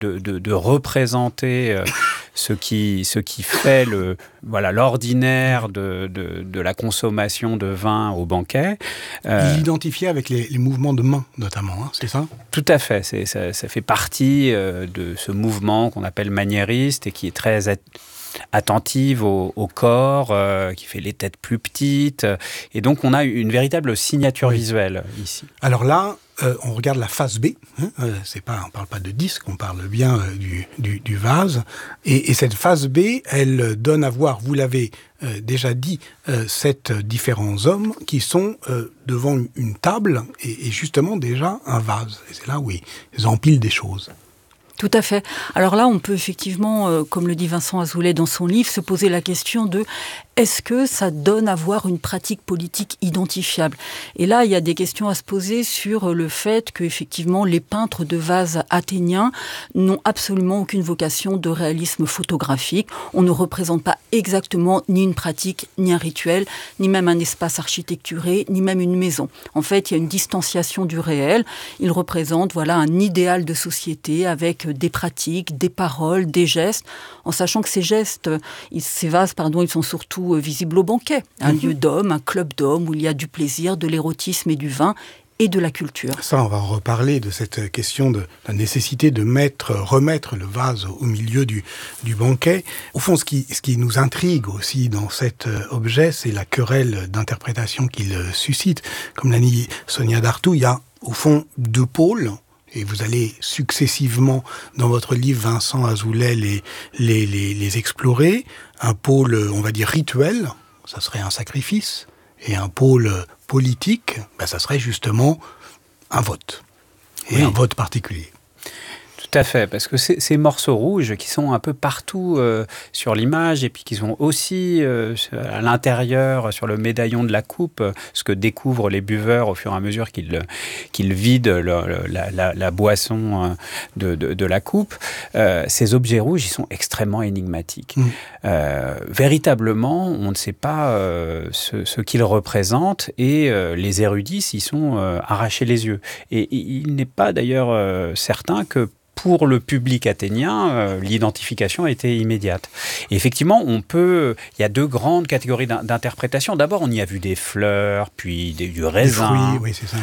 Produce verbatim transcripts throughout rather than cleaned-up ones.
de, de, de représenter euh, ce qui, ce qui fait le, voilà, l'ordinaire de, de, de la consommation de vin au banquet. Euh, Il l'identifiait avec les, les mouvements de main, notamment, hein, c'est ça ? Tout à fait. C'est, ça, ça fait partie euh, de ce mouvement qu'on appelle maniériste et qui est très at- attentive au, au corps, euh, qui fait les têtes plus petites. Et donc, on a une véritable signature oui. visuelle ici. Alors là, euh, on regarde la face B. Hein, euh, c'est pas, on ne parle pas de disque, on parle bien euh, du, du, du vase. Et, et cette face B, elle donne à voir, vous l'avez euh, déjà dit, euh, sept différents hommes qui sont euh, devant une table et, et justement déjà un vase. Et c'est là où ils empilent des choses. Tout à fait. Alors là, on peut effectivement, euh, comme le dit Vincent Azoulay dans son livre, se poser la question de est-ce que ça donne à voir une pratique politique identifiable ? Et là, il y a des questions à se poser sur le fait qu'effectivement, les peintres de vases athéniens n'ont absolument aucune vocation de réalisme photographique. On ne représente pas exactement ni une pratique, ni un rituel, ni même un espace architecturé, ni même une maison. En fait, il y a une distanciation du réel. Ils représentent voilà, un idéal de société avec des pratiques, des paroles, des gestes, en sachant que ces gestes, ces vases, pardon, ils sont surtout visibles au banquet. Un mmh. lieu d'hommes, un club d'hommes où il y a du plaisir, de l'érotisme et du vin et de la culture. Ça, on va en reparler de cette question de la nécessité de mettre, remettre le vase au milieu du, du banquet. Au fond, ce qui, ce qui nous intrigue aussi dans cet objet, c'est la querelle d'interprétation qu'il suscite. Comme l'a dit Sonia Dartout, il y a au fond deux pôles. Et vous allez successivement, dans votre livre, Vincent Azoulay, les, les, les, les explorer. Un pôle, on va dire, rituel, ça serait un sacrifice. Et un pôle politique, ben, ça serait justement un vote. Et oui. un vote particulier. Tout à fait, parce que ces, ces morceaux rouges qui sont un peu partout euh, sur l'image et puis qui sont aussi euh, à l'intérieur, sur le médaillon de la coupe, euh, ce que découvrent les buveurs au fur et à mesure qu'ils, qu'ils vident le, la, la, la boisson euh, de, de, de la coupe, euh, ces objets rouges, ils sont extrêmement énigmatiques. Mmh. Euh, véritablement, on ne sait pas euh, ce, ce qu'ils représentent et euh, les érudits s'y sont euh, arrachés les yeux. Et, et il n'est pas d'ailleurs euh, certain que pour le public athénien, euh, l'identification était immédiate. Et effectivement, on peut. Il y a deux grandes catégories d'interprétation. D'abord, on y a vu des fleurs, puis des, du raisin. Des fruits, oui, c'est ça.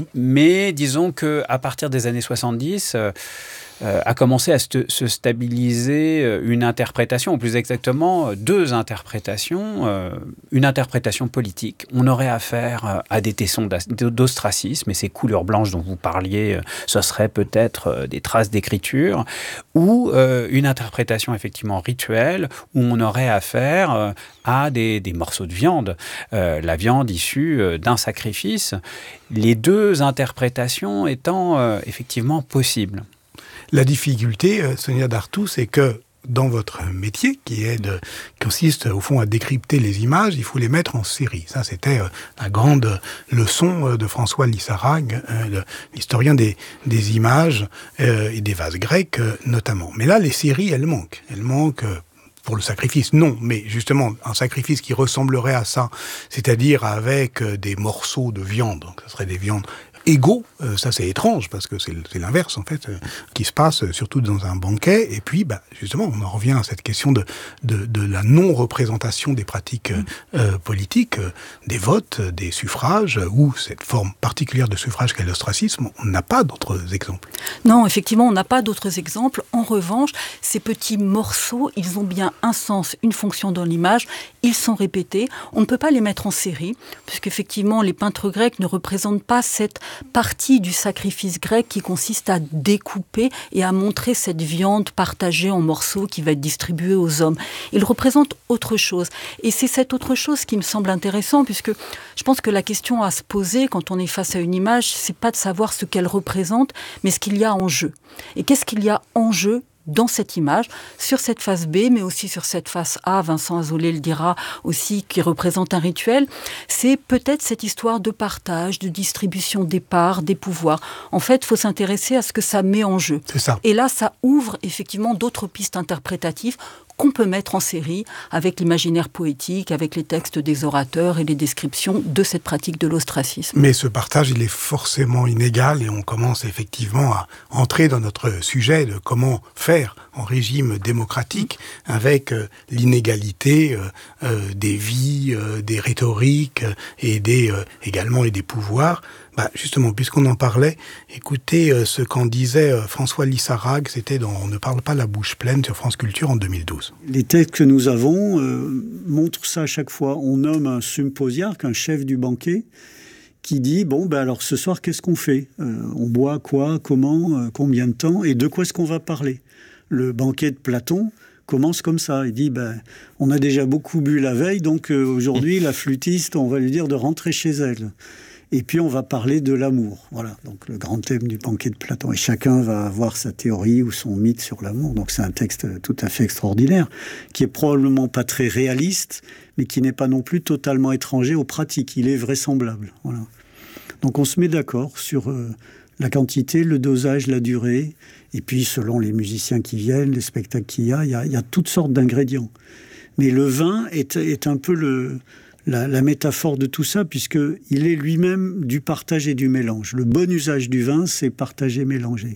Mais disons que à partir des années soixante-dix. Euh, Euh, a commencé à st- se stabiliser euh, une interprétation, ou plus exactement euh, deux interprétations. Euh, une interprétation politique. On aurait affaire euh, à des tessons d'ostracisme, et ces couleurs blanches dont vous parliez, euh, ce serait peut-être euh, des traces d'écriture, ou euh, une interprétation effectivement rituelle, où on aurait affaire euh, à des, des morceaux de viande, euh, la viande issue euh, d'un sacrifice. Les deux interprétations étant euh, effectivement possibles. La difficulté, Sonia Dartout, c'est que dans votre métier, qui est de, consiste au fond à décrypter les images, il faut les mettre en série. Ça, c'était euh, la grande leçon euh, de François Lissarag, euh, l'historien des, des images euh, et des vases grecs euh, notamment. Mais là, les séries, elles manquent. Elles manquent euh, pour le sacrifice, non, mais justement, un sacrifice qui ressemblerait à ça, c'est-à-dire avec euh, des morceaux de viande, donc ce serait des viandes égaux, euh, ça c'est étrange, parce que c'est, c'est l'inverse, en fait, euh, qui se passe, euh, surtout dans un banquet. Et puis, bah, justement, on en revient à cette question de, de, de la non-représentation des pratiques euh, euh, politiques, euh, des votes, euh, des suffrages, euh, ou cette forme particulière de suffrage qu'est l'ostracisme. On n'a pas d'autres exemples. Non, effectivement, on n'a pas d'autres exemples. En revanche, ces petits morceaux, ils ont bien un sens, une fonction dans l'image. Ils sont répétés. On ne peut pas les mettre en série, puisqu'effectivement, les peintres grecs ne représentent pas cette partie du sacrifice grec qui consiste à découper et à montrer cette viande partagée en morceaux qui va être distribuée aux hommes. Ils représentent autre chose. Et c'est cette autre chose qui me semble intéressant, puisque je pense que la question à se poser quand on est face à une image, c'est pas de savoir ce qu'elle représente, mais ce qu'il y a en jeu. Et qu'est-ce qu'il y a en jeu dans cette image, sur cette face B, mais aussi sur cette face A, Vincent Azoulay le dira aussi, qui représente un rituel, c'est peut-être cette histoire de partage, de distribution des parts, des pouvoirs. En fait, il faut s'intéresser à ce que ça met en jeu. C'est ça. Et là, ça ouvre effectivement d'autres pistes interprétatives qu'on peut mettre en série avec l'imaginaire poétique, avec les textes des orateurs et les descriptions de cette pratique de l'ostracisme. Mais ce partage, il est forcément inégal et on commence effectivement à entrer dans notre sujet de comment faire en régime démocratique avec euh, l'inégalité euh, euh, des vies, euh, des rhétoriques euh, et des, euh, également et des pouvoirs. Bah, justement, puisqu'on en parlait, écoutez euh, ce qu'en disait euh, François Lissarag, c'était dans On ne parle pas la bouche pleine sur France Culture en deux mille douze. Les textes que nous avons euh, montrent ça à chaque fois. On nomme un symposiarque, un chef du banquet, qui dit, bon, ben alors ce soir, qu'est-ce qu'on fait euh, On boit quoi, comment, euh, combien de temps, et de quoi est-ce qu'on va parler? Le banquet de Platon commence comme ça. Il dit, ben, on a déjà beaucoup bu la veille, donc euh, aujourd'hui, la flûtiste, on va lui dire de rentrer chez elle. Et puis, on va parler de l'amour. Voilà, donc le grand thème du banquet de Platon. Et chacun va avoir sa théorie ou son mythe sur l'amour. Donc, c'est un texte tout à fait extraordinaire, qui est probablement pas très réaliste, mais qui n'est pas non plus totalement étranger aux pratiques. Il est vraisemblable. Voilà. Donc, on se met d'accord sur euh, la quantité, le dosage, la durée. Et puis, selon les musiciens qui viennent, les spectacles qu'il y a, il y a, il y a toutes sortes d'ingrédients. Mais le vin est, est un peu le... La, la métaphore de tout ça, puisqu'il est lui-même du partage et du mélange. Le bon usage du vin, c'est partager, mélanger.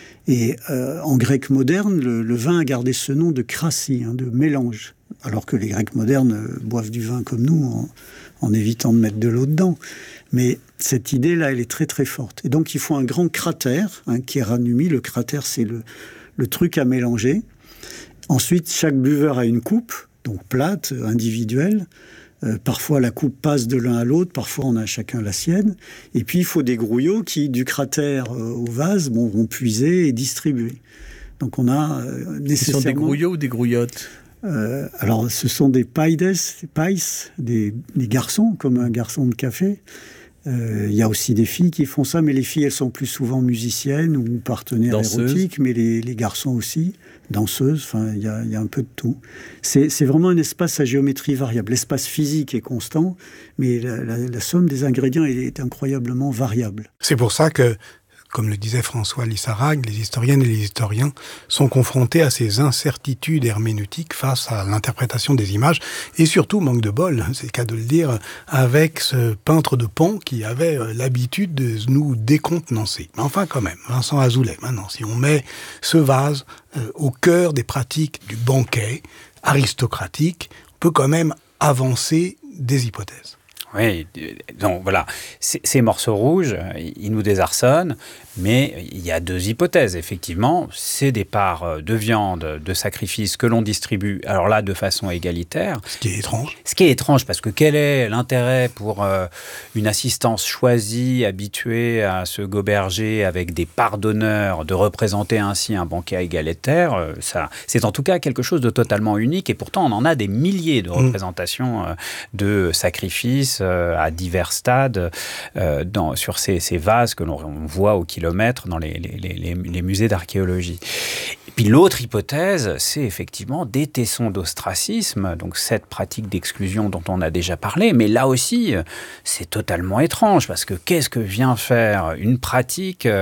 Et euh, en grec moderne, le, le vin a gardé ce nom de krassi, hein, de mélange, alors que les Grecs modernes euh, boivent du vin comme nous, en, en évitant de mettre de l'eau dedans. Mais cette idée-là, elle est très très forte. Et donc il faut un grand cratère, hein, qui est ranumi. Le cratère, c'est le, le truc à mélanger. Ensuite, chaque buveur a une coupe, donc plate, individuelle. Euh, parfois, la coupe passe de l'un à l'autre. Parfois, on a chacun la sienne. Et puis, il faut des grouillots qui, du cratère euh, au vase, bon, vont puiser et distribuer. Donc, on a euh, nécessairement... Ce sont des grouillots ou des grouillottes euh, Alors, ce sont des paides, pais, des, des garçons, comme un garçon de café. Il euh, y a aussi des filles qui font ça, mais les filles, elles sont plus souvent musiciennes ou partenaires danseuses. Érotiques, mais les, les garçons aussi, danseuses, enfin, il y a, y a un peu de tout. C'est, c'est vraiment un espace à géométrie variable. L'espace physique est constant, mais la, la, la somme des ingrédients est incroyablement variable. C'est pour ça que, comme le disait François Lissarag, les historiennes et les historiens sont confrontés à ces incertitudes herméneutiques face à l'interprétation des images, et surtout, manque de bol, c'est le cas de le dire, avec ce peintre de Pont qui avait l'habitude de nous décontenancer. Mais enfin quand même, Vincent Azoulay, maintenant, si on met ce vase euh, au cœur des pratiques du banquet aristocratique, on peut quand même avancer des hypothèses. Oui, donc voilà, ces, ces morceaux rouges, ils nous désarçonnent, mais il y a deux hypothèses, effectivement. C'est des parts de viande, de sacrifice que l'on distribue, alors là, de façon égalitaire. Ce qui est étrange. Ce qui est étrange, parce que quel est l'intérêt pour euh, une assistance choisie, habituée à se goberger avec des parts d'honneur, de représenter ainsi un banquet égalitaire? euh, ça, c'est en tout cas quelque chose de totalement unique, et pourtant on en a des milliers de représentations euh, de sacrifices à divers stades euh, dans, sur ces, ces vases que l'on voit au kilomètre dans les, les, les, les musées d'archéologie. Et puis l'autre hypothèse, c'est effectivement des tessons d'ostracisme, donc cette pratique d'exclusion dont on a déjà parlé, mais là aussi, c'est totalement étrange, parce que qu'est-ce que vient faire une pratique euh,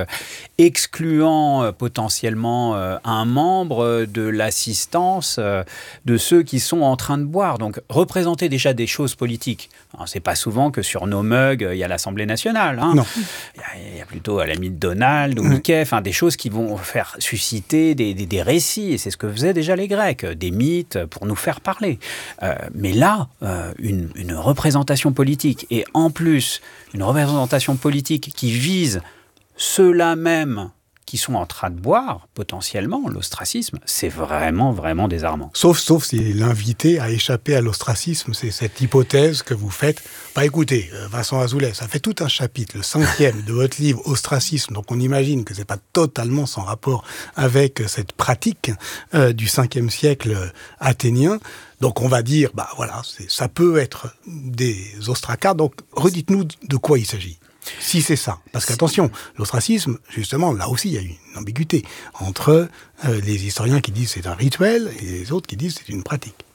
excluant euh, potentiellement euh, un membre de l'assistance euh, de ceux qui sont en train de boire? Donc représenter déjà des choses politiques. Alors, c'est pas souvent que sur nos mugs, il y a l'Assemblée nationale. Hein. Non. Il y a, il y a plutôt l'ami de Donald ou mmh. Mickey, enfin, des choses qui vont faire susciter des, des, des récits. Et c'est ce que faisaient déjà les Grecs, des mythes pour nous faire parler. Euh, mais là, euh, une, une représentation politique, et en plus, une représentation politique qui vise ceux-là même qui sont en train de boire, potentiellement, l'ostracisme, c'est vraiment, vraiment désarmant. Sauf, sauf si l'invité a échappé à l'ostracisme, c'est cette hypothèse que vous faites. Bah écoutez, Vincent Azoulay, ça fait tout un chapitre, le cinquième de votre livre, Ostracisme, donc on imagine que c'est pas totalement sans rapport avec cette pratique euh, du cinquième siècle athénien. Donc on va dire, bah voilà, c'est, ça peut être des ostracas, donc redites-nous de quoi il s'agit. Si c'est ça. Parce qu'attention, l'ostracisme, justement, là aussi, il y a une ambiguïté entre euh, les historiens qui disent c'est un rituel et les autres qui disent c'est une pratique.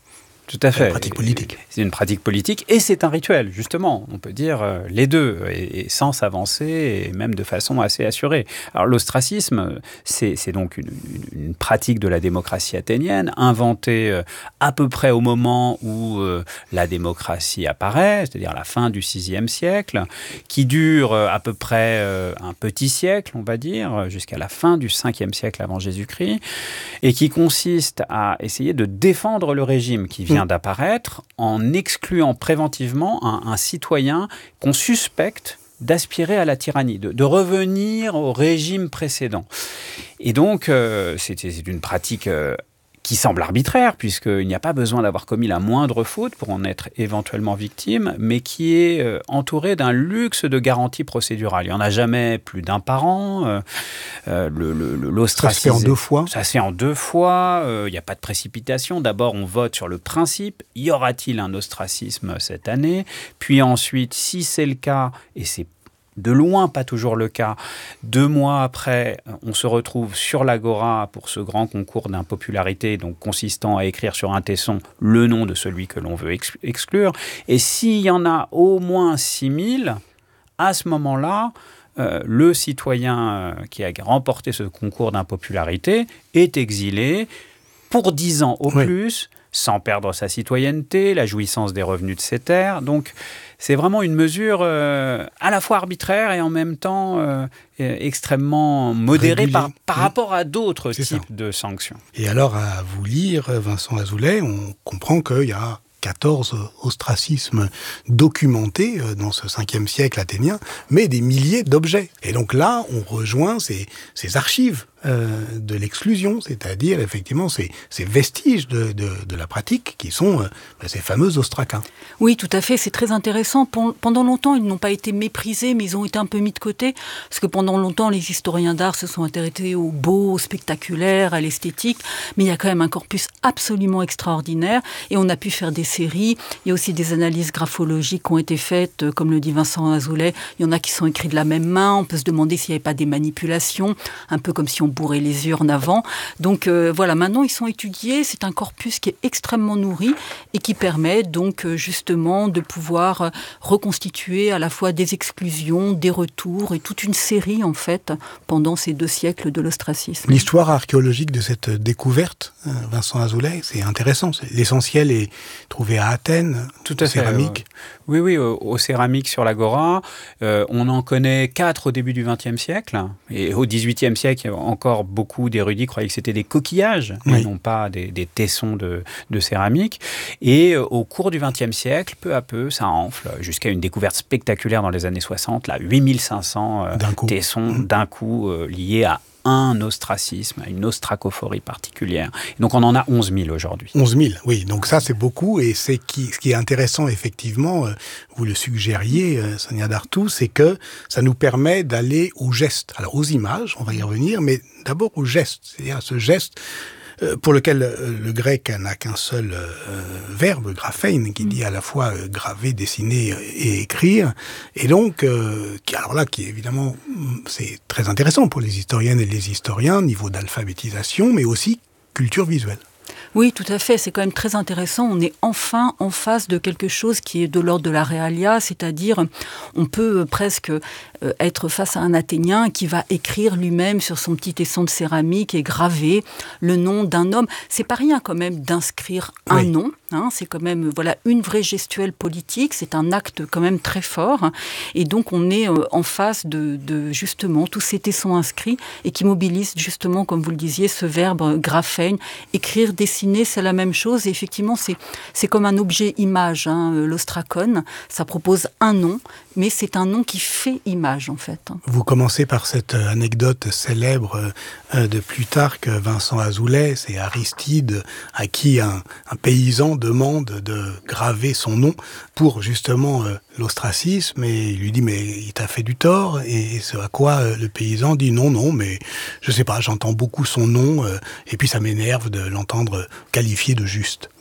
Tout à fait. C'est une pratique politique. C'est une pratique politique et c'est un rituel, justement. On peut dire euh, les deux, et, et sans s'avancer, et même de façon assez assurée. Alors l'ostracisme, c'est, c'est donc une, une, une pratique de la démocratie athénienne, inventée euh, à peu près au moment où euh, la démocratie apparaît, c'est-à-dire la fin du sixième siècle, qui dure euh, à peu près euh, un petit siècle, on va dire, jusqu'à la fin du cinquième siècle avant Jésus-Christ, et qui consiste à essayer de défendre le régime qui vient d'apparaître en excluant préventivement un, un citoyen qu'on suspecte d'aspirer à la tyrannie, de, de revenir au régime précédent. Et donc, euh, c'est, c'est une pratique euh, qui semble arbitraire, puisqu'il n'y a pas besoin d'avoir commis la moindre faute pour en être éventuellement victime, mais qui est euh, entourée d'un luxe de garanties procédurales. Il n'y en a jamais plus d'un par an. Euh, euh, le, le, l'ostracisme, ça se fait en deux fois. Ça se fait en deux fois. Euh, il n'y a pas de précipitation. D'abord, on vote sur le principe. Y aura-t-il un ostracisme cette année ? Puis ensuite, si c'est le cas, et c'est de loin, pas toujours le cas. Deux mois après, on se retrouve sur l'Agora pour ce grand concours d'impopularité, donc consistant à écrire sur un tesson le nom de celui que l'on veut ex- exclure. Et s'il y en a au moins six mille, à ce moment-là, euh, le citoyen euh, qui a remporté ce concours d'impopularité est exilé pour dix ans au oui. plus, sans perdre sa citoyenneté, la jouissance des revenus de ses terres. Donc, c'est vraiment une mesure euh, à la fois arbitraire et en même temps euh, extrêmement modérée par, par mmh. rapport à d'autres c'est types ça. de sanctions. Et alors, à vous lire, Vincent Azoulay, on comprend qu'il y a quatorze ostracismes documentés dans ce cinquième siècle athénien, mais des milliers d'objets. Et donc là, on rejoint ces, ces archives euh, de l'exclusion, c'est-à-dire effectivement ces, ces vestiges de, de, de la pratique qui sont euh, ces fameux ostraquins. Oui, tout à fait, c'est très intéressant. Pendant longtemps, ils n'ont pas été méprisés, mais ils ont été un peu mis de côté, parce que pendant longtemps, les historiens d'art se sont intéressés au beau, au spectaculaire, à l'esthétique, mais il y a quand même un corpus absolument extraordinaire, et on a pu faire des séries. Il y a aussi des analyses graphologiques qui ont été faites, comme le dit Vincent Azoulay. Il y en a qui sont écrits de la même main. On peut se demander s'il n'y avait pas des manipulations, un peu comme si on bourrer les urnes avant. Donc euh, voilà, maintenant ils sont étudiés. C'est un corpus qui est extrêmement nourri et qui permet donc euh, justement de pouvoir euh, reconstituer à la fois des exclusions, des retours et toute une série en fait pendant ces deux siècles de l'ostracisme. L'histoire archéologique de cette découverte, Vincent Azoulay, c'est intéressant. L'essentiel est trouvé à Athènes, tout à céramique. Fait, euh, oui, oui, aux au céramiques sur l'Agora. Euh, on en connaît quatre au début du vingtième siècle et au dix-huitième siècle, encore beaucoup d'érudits croyaient que c'était des coquillages, oui. et non pas des, des tessons de, de céramique. Et euh, au cours du vingtième siècle, peu à peu, ça enfle jusqu'à une découverte spectaculaire dans les années soixante, là, huit mille cinq cents euh, d'un tessons mmh. d'un coup euh, liés à un ostracisme, une ostracophorie particulière. Donc on en a onze mille aujourd'hui. onze mille, oui. Donc ça, c'est beaucoup. Et c'est qui, ce qui est intéressant, effectivement, euh, vous le suggériez, euh, Sonia Dartout, c'est que ça nous permet d'aller aux gestes. Alors aux images, on va y revenir, mais d'abord aux gestes. C'est-à-dire à ce geste euh, pour lequel euh, le grec n'a qu'un seul euh, verbe, graphein, qui dit à la fois euh, graver, dessiner et écrire. Et donc, euh, qui, alors là, qui évidemment, c'est très intéressant pour les historiennes et les historiens, niveau d'alphabétisation, mais aussi culture visuelle. Oui, tout à fait. C'est quand même très intéressant. On est enfin en face de quelque chose qui est de l'ordre de la realia, c'est-à-dire on peut presque être face à un Athénien qui va écrire lui-même sur son petit tesson de céramique et graver le nom d'un homme. C'est pas rien quand même d'inscrire un oui. nom. Hein, c'est quand même voilà une vraie gestuelle politique. C'est un acte quand même très fort. Et donc on est en face de, de justement tous ces tessons inscrits et qui mobilisent justement, comme vous le disiez, ce verbe graphein, écrire, dessiner, c'est la même chose. Et effectivement, c'est, c'est comme un objet image, hein, l'ostracon. Ça propose un nom, mais c'est un nom qui fait image, en fait. Vous commencez par cette anecdote célèbre de Plutarque, Vincent Azoulay. C'est Aristide à qui un, un paysan demande de graver son nom pour justement euh, l'ostracisme. Et il lui dit, mais il t'a fait du tort. Et ce à quoi euh, le paysan dit, non, non, mais je sais pas, j'entends beaucoup son nom. Euh, et puis ça m'énerve de l'entendre qualifié de juste.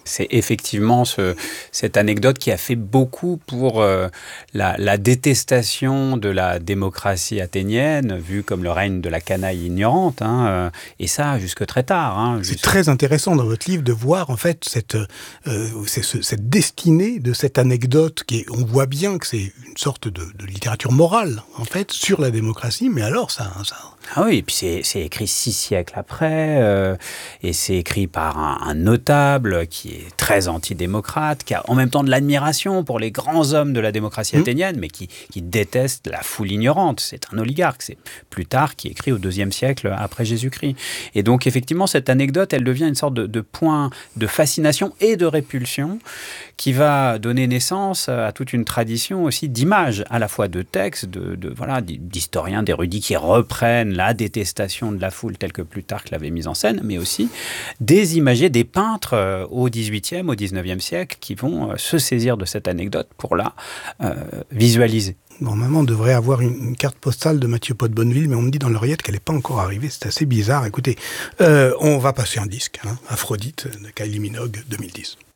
C'est effectivement ce, cette anecdote qui a fait beaucoup pour euh, la, la détestation de la démocratie athénienne, vue comme le règne de la canaille ignorante, hein, euh, et ça jusque très tard. Hein, C'est jusque... très intéressant dans votre livre de voir en fait cette, euh, c'est ce, cette destinée de cette anecdote. Qui est, on voit bien que c'est une sorte de, de littérature morale en fait sur la démocratie, mais alors ça... ça Ah oui, et puis c'est, c'est écrit six siècles après, euh, et c'est écrit par un, un notable qui est très antidémocrate, qui a en même temps de l'admiration pour les grands hommes de la démocratie Mmh. athénienne, mais qui, qui déteste la foule ignorante. C'est un oligarque, c'est Plutarque qui écrit au deuxième siècle après Jésus-Christ. Et donc effectivement, cette anecdote, elle devient une sorte de, de point de fascination et de répulsion qui va donner naissance à toute une tradition aussi d'images, à la fois de textes, de, de, voilà, d'historiens, d'érudits qui reprennent la détestation de la foule telle que Plutarque l'avait mise en scène, mais aussi des imagers, des peintres au dix-huitième, au dix-neuvième siècle qui vont se saisir de cette anecdote pour la euh, visualiser. Normalement, on devrait avoir une, une carte postale de Mathieu Pot de Bonneville, mais on me dit dans l'oreillette qu'elle n'est pas encore arrivée. C'est assez bizarre. Écoutez, euh, on va passer un disque, hein, Aphrodite de Kylie Minogue deux mille dix.